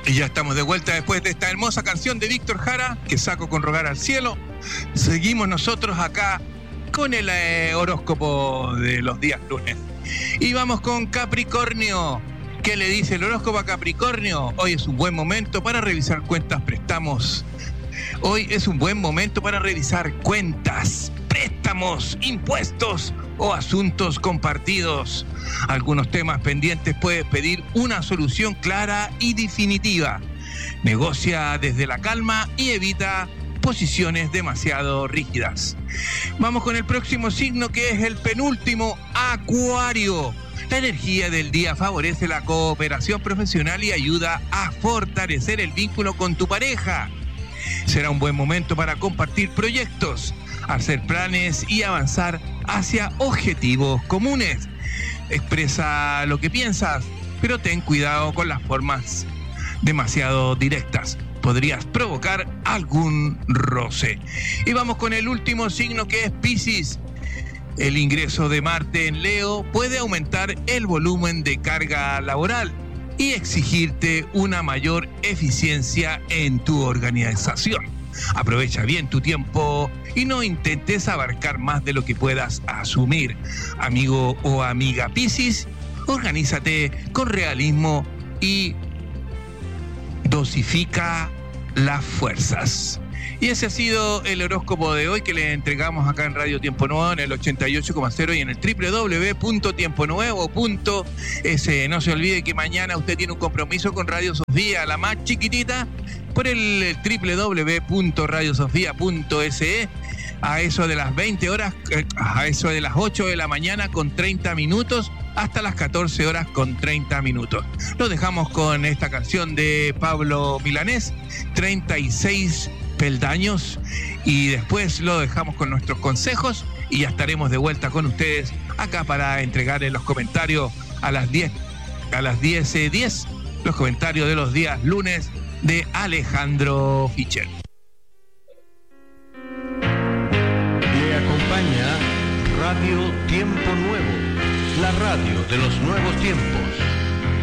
Y ya estamos de vuelta después de esta hermosa canción de Víctor Jara, que saco con rogar al cielo. Seguimos nosotros acá con el horóscopo de los días lunes. Y vamos con Capricornio. ¿Qué le dice el horóscopo a Capricornio? Hoy es un buen momento para revisar cuentas, préstamos. Hoy es un buen momento para revisar cuentas, préstamos, impuestos o asuntos compartidos. Algunos temas pendientes puedes pedir una solución clara y definitiva. Negocia desde la calma y evita posiciones demasiado rígidas. Vamos con el próximo signo, que es el penúltimo, Acuario. La energía del día favorece la cooperación profesional y ayuda a fortalecer el vínculo con tu pareja. Será un buen momento para compartir proyectos, hacer planes y avanzar hacia objetivos comunes. Expresa lo que piensas, pero ten cuidado con las formas demasiado directas. Podrías provocar algún roce. Y vamos con el último signo, que es Piscis. El ingreso de Marte en Leo puede aumentar el volumen de carga laboral y exigirte una mayor eficiencia en tu organización. Aprovecha bien tu tiempo y no intentes abarcar más de lo que puedas asumir. Amigo o amiga Piscis, organízate con realismo y dosifica las fuerzas. Y ese ha sido el horóscopo de hoy que le entregamos acá en Radio Tiempo Nuevo, en el 88,0 y en el www.tiemponuevo.es. No se olvide que mañana usted tiene un compromiso con Radio Sofía, la más chiquitita, por el www.radiosofia.es, a eso de las 20 horas, a eso de las 8 de la mañana con 30 minutos, hasta las 14 horas con 30 minutos. Lo dejamos con esta canción de Pablo Milanés, 36 peldaños, y después lo dejamos con nuestros consejos y ya estaremos de vuelta con ustedes acá para entregarles los comentarios a las 10:10, los comentarios de los días lunes de Alejandro Fischer. Le acompaña Radio Tiempo Nuevo, la radio de los nuevos tiempos.